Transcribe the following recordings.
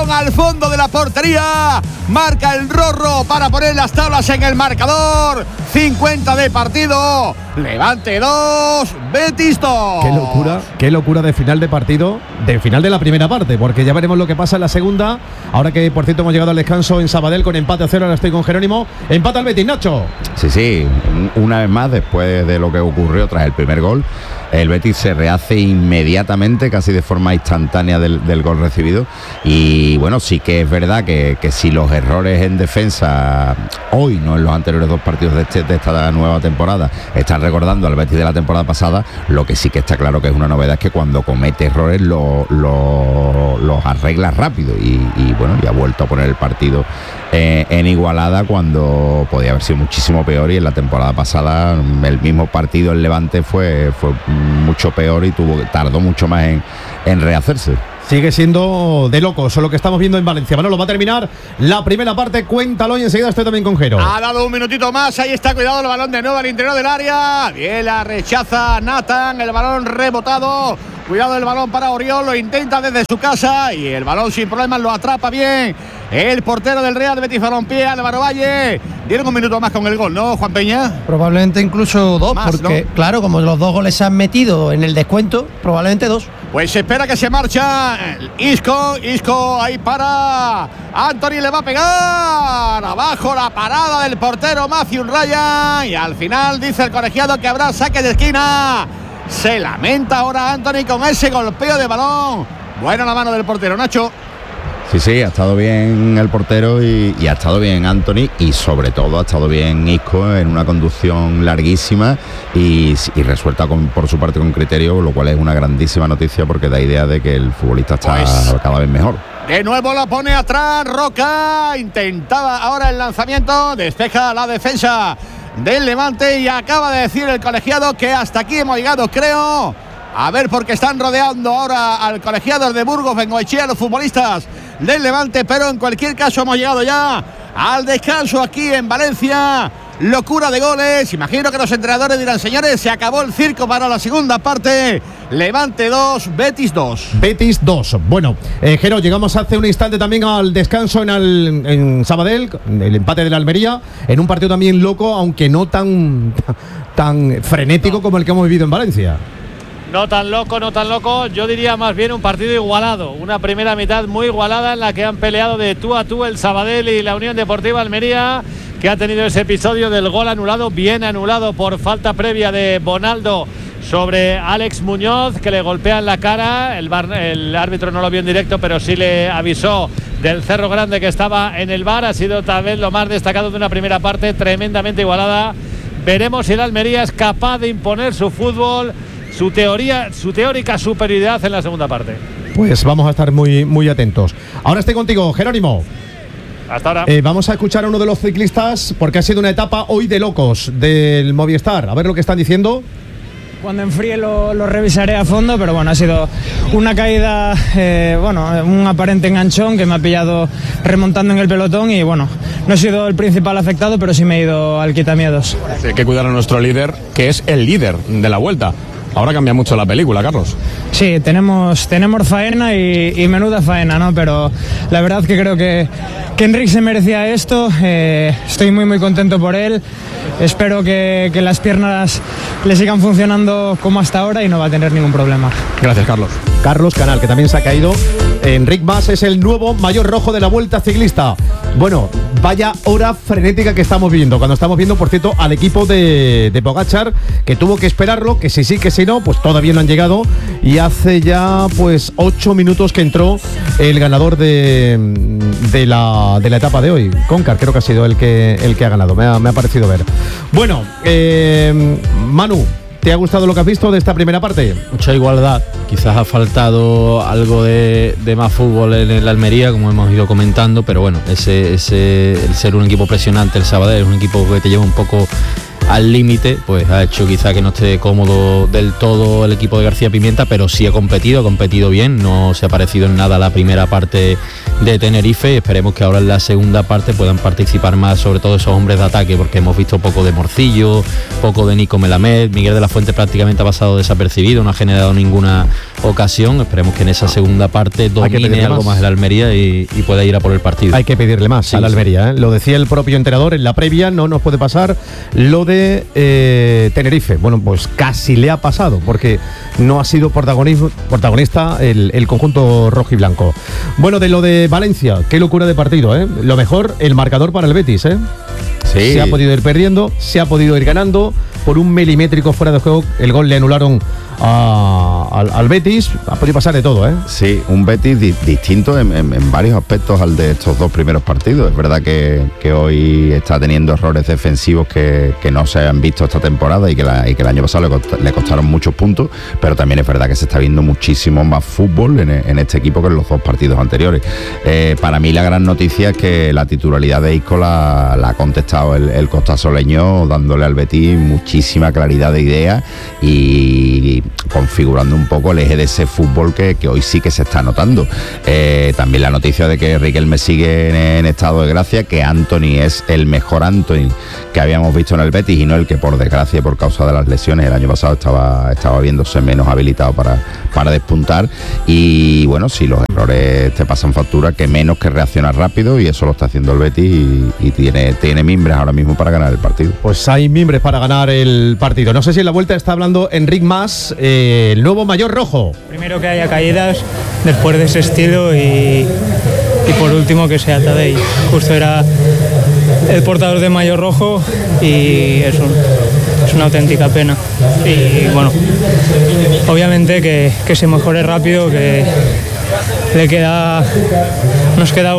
balón al fondo de la portería. Marca el Rorro para poner las tablas en el marcador. 50 de partido. Levante 2, Betis 2. Qué locura de final de partido, de final de la primera parte, porque ya veremos lo que pasa en la segunda. Ahora que, por cierto, hemos llegado al descanso en Sabadell con empate a 0, ahora estoy con Jerónimo. Empata el Betis, Nacho. Sí, una vez más, después de lo que ocurrió tras el primer gol, el Betis se rehace inmediatamente, casi de forma instantánea del gol recibido. Y bueno, sí que es verdad que si los errores en defensa hoy, no en los anteriores dos partidos de esta nueva temporada, están recordando al Betis de la temporada pasada, lo que sí que está claro que es una novedad es que cuando comete errores los arregla rápido y bueno, ya ha vuelto a poner el partido en igualada cuando podía haber sido muchísimo peor, y en la temporada pasada el mismo partido el Levante fue mucho peor y tardó mucho más en rehacerse. Sigue siendo de locos lo que estamos viendo en Valencia. Manolo, va a terminar la primera parte, cuéntalo y enseguida estoy también con Jero. Ha dado un minutito más, ahí está, cuidado el balón de nuevo al interior del área. Bien, la rechaza Nathan, el balón rebotado. Cuidado el balón para Oriol, lo intenta desde su casa y el balón sin problemas lo atrapa bien el portero del Real Betis Balompié, Álvaro Valle. Dieron un minuto más con el gol, ¿no, Juan Peña? Probablemente incluso dos, más, porque ¿no? Claro, como los dos goles se han metido en el descuento, probablemente dos. Pues se espera que se marcha Isco ahí para Anthony, le va a pegar abajo la parada del portero Matthew Ryan y al final dice el colegiado que habrá saque de esquina. Se lamenta ahora Anthony con ese golpeo de balón. Buena la mano del portero, Nacho. Sí, ha estado bien el portero y ha estado bien Anthony, y sobre todo ha estado bien Isco en una conducción larguísima y resuelta por su parte con criterio, lo cual es una grandísima noticia porque da idea de que el futbolista está cada vez mejor. De nuevo la pone atrás Roca, intentaba ahora el lanzamiento, despeja la defensa del Levante y acaba de decir el colegiado que hasta aquí hemos llegado, creo. A ver, porque están rodeando ahora al colegiado de Burgos, Bengoechea, los futbolistas del Levante, pero en cualquier caso hemos llegado ya al descanso aquí en Valencia. Locura de goles. Imagino que los entrenadores dirán: señores, se acabó el circo para la segunda parte. Levante 2, Betis 2. Betis 2. Bueno, Jero, llegamos hace un instante también al descanso en Sabadell, el empate de la Almería, en un partido también loco, aunque no tan frenético como el que hemos vivido en Valencia. No tan loco, yo diría más bien un partido igualado, una primera mitad muy igualada en la que han peleado de tú a tú el Sabadell y la Unión Deportiva Almería, que ha tenido ese episodio del gol anulado, bien anulado por falta previa de Bonaldo sobre Alex Muñoz, que le golpea en la cara. El árbitro no lo vio en directo, pero sí le avisó del Cerro Grande que estaba en el VAR. Ha sido tal vez lo más destacado de una primera parte tremendamente igualada. Veremos si la Almería es capaz de imponer su fútbol, su teórica superioridad en la segunda parte. Pues vamos a estar muy, muy atentos. Ahora estoy contigo, Jerónimo. Hasta ahora. Vamos a escuchar a uno de los ciclistas, porque ha sido una etapa hoy de locos del Movistar. A ver lo que están diciendo. Cuando enfríe lo revisaré a fondo, pero bueno, ha sido una caída, un aparente enganchón que me ha pillado remontando en el pelotón y bueno, no he sido el principal afectado, pero sí me he ido al quitamiedos. Hay que cuidar a nuestro líder, que es el líder de la Vuelta. Ahora cambia mucho la película, Carlos. Sí, tenemos faena y menuda faena, ¿no? Pero la verdad que creo que Enric se merecía esto. Estoy muy, muy contento por él. Espero que las piernas le sigan funcionando como hasta ahora y no va a tener ningún problema. Gracias, Carlos. Carlos Canal, que también se ha caído. Enric Mas es el nuevo mayor rojo de la Vuelta Ciclista. Bueno, vaya hora frenética que estamos viendo. Cuando estamos viendo, por cierto, al equipo de Pogačar, que tuvo que esperarlo, que sí, que sí, no, pues todavía no han llegado. Y hace ya, pues, 8 minutos que entró el ganador de la etapa de hoy. Concar, creo que ha sido el que ha ganado. Me ha parecido ver. Bueno, Manu, ¿te ha gustado lo que has visto de esta primera parte? Mucha igualdad, quizás ha faltado algo de más fútbol en el Almería, como hemos ido comentando, pero bueno, el ser un equipo presionante, el Sabadell es un equipo que te lleva un poco al límite, pues ha hecho quizá que no esté cómodo del todo el equipo de García Pimienta, pero sí ha competido bien, no se ha parecido en nada a la primera parte de Tenerife, y esperemos que ahora en la segunda parte puedan participar más, sobre todo esos hombres de ataque, porque hemos visto poco de Morcillo, poco de Nico Melamed. Miguel de la Fuente prácticamente ha pasado desapercibido, no ha generado ninguna ocasión. Esperemos que en esa segunda parte domine algo más el Almería y pueda ir a por el partido. Hay que pedirle más al Almería, ¿eh? Lo decía el propio entrenador en la previa, no nos puede pasar lo de Tenerife. Bueno, pues casi le ha pasado, porque no ha sido protagonista el conjunto rojiblanco. Bueno, de lo de Valencia, qué locura de partido, ¿eh? Lo mejor, el marcador para el Betis, ¿eh? Sí. Se ha podido ir perdiendo, se ha podido ir ganando. Por un milimétrico fuera de juego, el gol le anularon al Betis. Ha podido pasar de todo, ¿eh? Sí, un Betis distinto en varios aspectos al de estos dos primeros partidos. Es verdad que hoy está teniendo errores defensivos que no se han visto esta temporada y que el año pasado le costaron muchos puntos, pero también es verdad que se está viendo muchísimo más fútbol en este equipo que en los dos partidos anteriores. Para mí la gran noticia es que la titularidad de Isco la ha contestado el costasoleño, dándole al Betis muchísima claridad de ideas y configurando un poco el eje de ese fútbol que hoy sí que se está notando. También la noticia de que Riquelme sigue en estado de gracia, que Antony es el mejor Antony que habíamos visto en el Betis y no el que por desgracia, por causa de las lesiones, el año pasado estaba viéndose menos habilitado para despuntar. Y bueno, si los errores te pasan factura, que menos que reaccionar rápido, y eso lo está haciendo el Betis y tiene mimbres ahora mismo para ganar el partido. Pues hay mimbres para ganar el partido. No sé si en la vuelta está hablando Enric Mas, el nuevo mayor rojo. Primero que haya caídas después de ese estilo y por último que sea Tadei. Justo era el portador de mayor rojo y es una auténtica pena. Y bueno, obviamente que se mejore rápido, que nos queda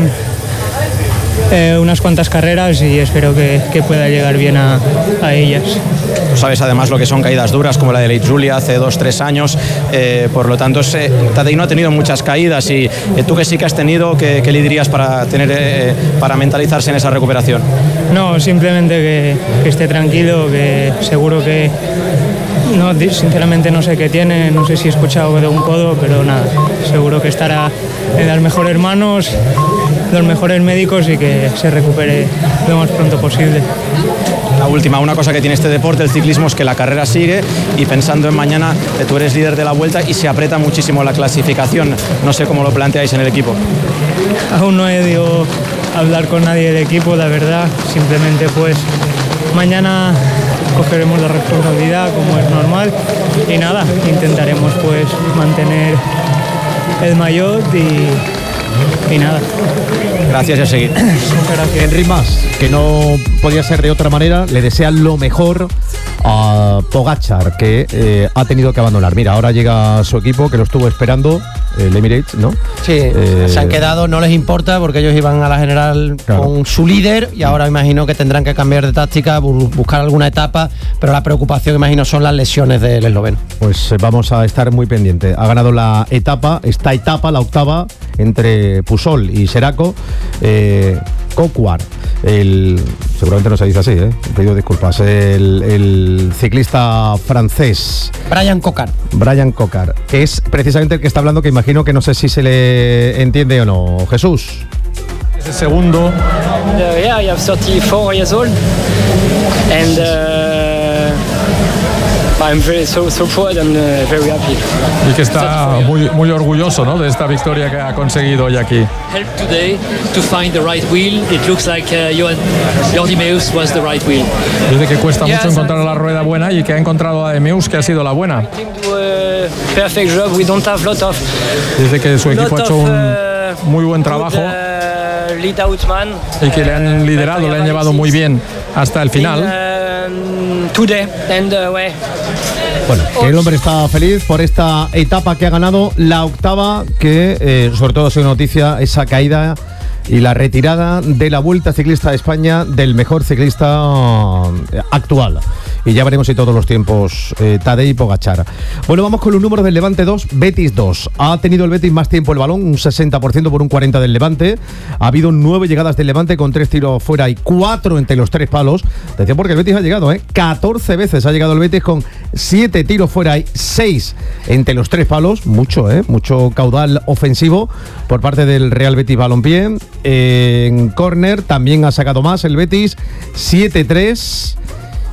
unas cuantas carreras y espero que pueda llegar bien a ellas. Tú sabes además lo que son caídas duras como la de Leit Julia hace 2-3 años, por lo tanto Tadei no ha tenido muchas caídas y tú que sí que has tenido, ¿qué le dirías para mentalizarse en esa recuperación? No, simplemente que esté tranquilo, que seguro que no, sinceramente no sé qué tiene, no sé si he escuchado de un codo, pero nada, seguro que estará en las mejores manos, los mejores médicos y que se recupere lo más pronto posible. La última, una cosa que tiene este deporte, el ciclismo, es que la carrera sigue y pensando en mañana, tú eres líder de la Vuelta y se aprieta muchísimo la clasificación. No sé cómo lo planteáis en el equipo. Aún no he ido a hablar con nadie del equipo, la verdad. Simplemente pues mañana cogeremos la responsabilidad como es normal y nada, intentaremos pues mantener el maillot y nada. Gracias y a seguir. Gracias. Enric Mas, que no podía ser de otra manera, le desea lo mejor a Pogačar, que ha tenido que abandonar. Mira, ahora llega su equipo, que lo estuvo esperando, el Emirates, ¿no? Sí, se han quedado, no les importa, porque ellos iban a la general con su líder y ahora imagino que tendrán que cambiar de táctica, buscar alguna etapa, pero la preocupación, imagino, son las lesiones del esloveno. Pues vamos a estar muy pendientes. Ha ganado la octava, entre Pujol y Seraco. Coquard, seguramente no se dice así, pido disculpas, el ciclista francés Brian Coquard, que es precisamente el que está hablando, que imagino que no sé si se le entiende o no. Jesús. Es el segundo. Yeah, I have 34 years old and I'm so proud and very happy. Y que está muy orgulloso, ¿no?, de esta victoria que ha conseguido hoy aquí. Help today to find the right wheel. It looks like Jordi Meeus was the right wheel. Dice que cuesta mucho encontrar la rueda buena y que ha encontrado a de Meeus, que ha sido la buena. Perfect job. We don't have lot of. Dice que su equipo ha hecho un muy buen trabajo y que le han liderado, le han llevado muy bien hasta el final. Bueno, que el hombre está feliz por esta etapa que ha ganado, la octava, que sobre todo ha sido noticia esa caída y la retirada de la Vuelta Ciclista de España del mejor ciclista actual. Y ya veremos si todos los tiempos Tadej y Pogačar. Bueno, vamos con los números del Levante 2, Betis 2. Ha tenido el Betis más tiempo el balón, un 60% por un 40% del Levante. Ha habido 9 llegadas del Levante con 3 tiros fuera y 4 entre los 3 palos. Atención, porque el Betis ha llegado, 14 veces ha llegado el Betis con 7 tiros fuera y 6 entre los 3 palos. Mucho, mucho caudal ofensivo por parte del Real Betis Balompié. En córner también ha sacado más el Betis, 7-3.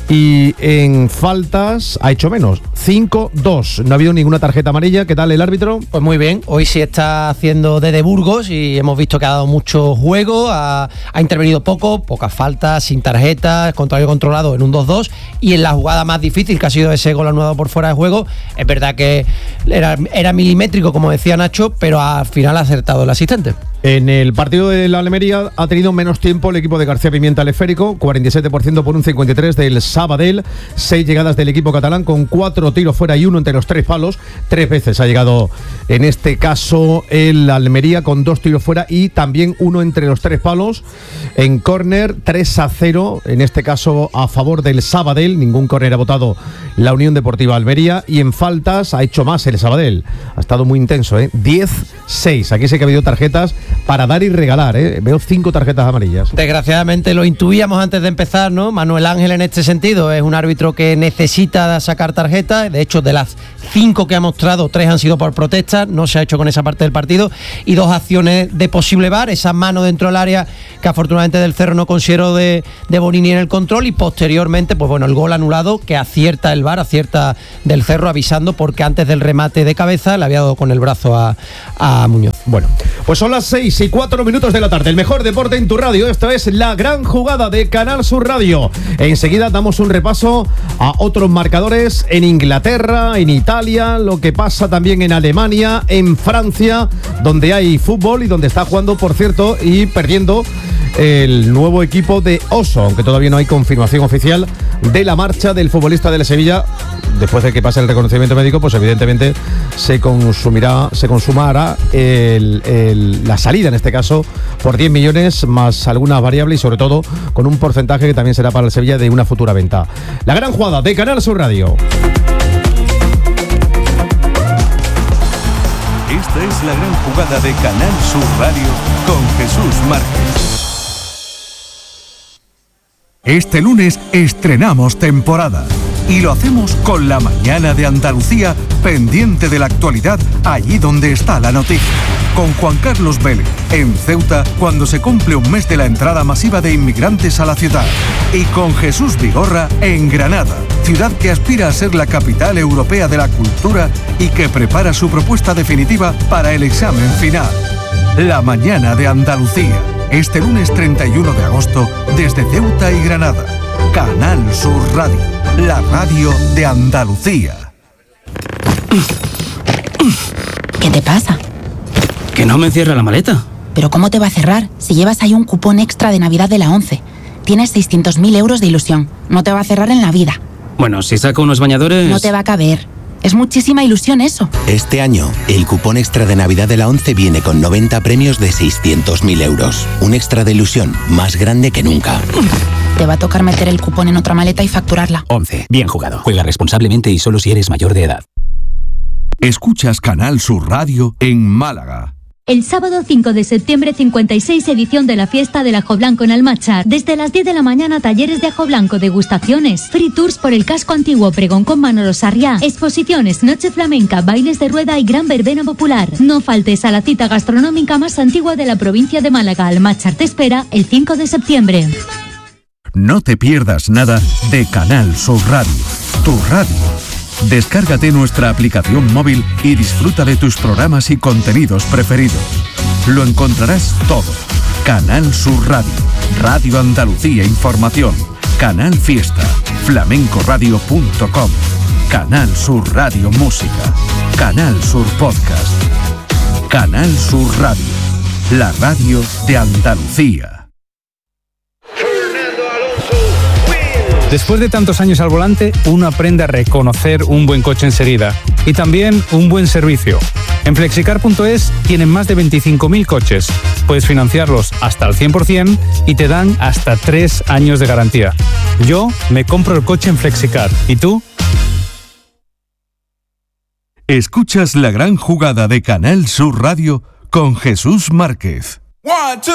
Y en faltas ha hecho menos, 5-2. No ha habido ninguna tarjeta amarilla. ¿Qué tal el árbitro? Pues muy bien, hoy sí está haciendo de Burgos y hemos visto que ha dado mucho juego, ha intervenido pocas faltas, sin tarjetas, contrario controlado en un 2-2, y en la jugada más difícil, que ha sido ese gol anulado por fuera de juego, es verdad que era milimétrico, como decía Nacho, pero al final ha acertado el asistente. En el partido de la Almería ha tenido menos tiempo el equipo de García Pimienta al esférico, 47% por un 53% del Sabadell, 6 llegadas del equipo catalán con 4 tiros fuera y 1 entre los 3 palos, 3 veces ha llegado en este caso el Almería con 2 tiros fuera y también 1 entre los 3 palos. En córner 3-0, en este caso a favor del Sabadell, ningún córner ha votado la Unión Deportiva Almería, y en faltas ha hecho más el Sabadell, ha estado muy intenso, 10-6, aquí sí que ha habido tarjetas para dar y regalar, veo 5 tarjetas amarillas. Desgraciadamente lo intuíamos antes de empezar, ¿no? Manuel Ángel en este sentido es un árbitro que necesita sacar tarjetas, de hecho de las 5 que ha mostrado, 3 han sido por protestas, no se ha hecho con esa parte del partido, y 2 acciones de posible VAR, esa mano dentro del área que afortunadamente del Cerro no consideró de Bonini en el control, y posteriormente, pues bueno, el gol anulado que acierta el VAR, acierta del Cerro avisando porque antes del remate de cabeza le había dado con el brazo a Muñoz. Bueno, pues son las 6:04 de la tarde, el mejor deporte en tu radio, esto es La Gran Jugada de Canal Sur Radio. Enseguida damos un repaso a otros marcadores en Inglaterra, en Italia, lo que pasa también en Alemania, en Francia, donde hay fútbol y donde está jugando, por cierto, y perdiendo el nuevo equipo de Oso, aunque todavía no hay confirmación oficial de la marcha del futbolista del Sevilla. Después de que pase el reconocimiento médico, pues evidentemente se consumará la salida, en este caso, por 10 millones más algunas variables y sobre todo con un porcentaje que también será para el Sevilla de una futura venta. La Gran Jugada de Canal Sur Radio. Esta es La Gran Jugada de Canal Sur Radio con Jesús Márquez. Este lunes estrenamos temporada y lo hacemos con La Mañana de Andalucía, pendiente de la actualidad allí donde está la noticia. Con Juan Carlos Vélez en Ceuta cuando se cumple un mes de la entrada masiva de inmigrantes a la ciudad. Y con Jesús Vigorra en Granada, ciudad que aspira a ser la capital europea de la cultura y que prepara su propuesta definitiva para el examen final. La Mañana de Andalucía, este lunes 31 de agosto desde Ceuta y Granada. Canal Sur Radio, la radio de Andalucía. ¿Qué te pasa? Que no me cierra la maleta. ¿Pero cómo te va a cerrar si llevas ahí un cupón extra de Navidad de la 11? Tienes 600.000 euros de ilusión. No te va a cerrar en la vida. Bueno, si saco unos bañadores... No te va a caber. Es muchísima ilusión eso. Este año, el cupón extra de Navidad de la 11 viene con 90 premios de 600.000 euros. Un extra de ilusión más grande que nunca. Te va a tocar meter el cupón en otra maleta y facturarla. 11. Bien jugado. Juega responsablemente y solo si eres mayor de edad. Escuchas Canal Sur Radio en Málaga. El sábado 5 de septiembre, 56 edición de la fiesta del ajo blanco en Almachar. Desde las 10 de la mañana, talleres de ajo blanco, degustaciones, free tours por el casco antiguo, pregón con Manolo Sarriá, exposiciones, noche flamenca, bailes de rueda y gran verbena popular. No faltes a la cita gastronómica más antigua de la provincia de Málaga. Almachar te espera el 5 de septiembre. No te pierdas nada de Canal Sur Radio, tu radio. Descárgate nuestra aplicación móvil y disfruta de tus programas y contenidos preferidos. Lo encontrarás todo. Canal Sur Radio, Radio Andalucía Información, Canal Fiesta, flamencoradio.com, Canal Sur Radio Música, Canal Sur Podcast, Canal Sur Radio, la radio de Andalucía. Después de tantos años al volante, uno aprende a reconocer un buen coche enseguida y también un buen servicio. En Flexicar.es tienen más de 25.000 coches. Puedes financiarlos hasta el 100% y te dan hasta 3 años de garantía. Yo me compro el coche en Flexicar. ¿Y tú? Escuchas La Gran Jugada de Canal Sur Radio con Jesús Márquez.